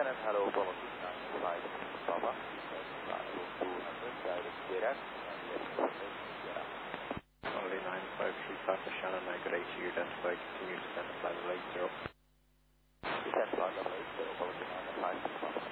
Lieutenant, hello, Apollo 695, Papa. Arrival 200, direct Iraq, and left Sierra. Only 9535 for Shannon, I got 80, identify, continue to stand by the lake 0. Descent flight of lake 0, Apollo 695, Papa.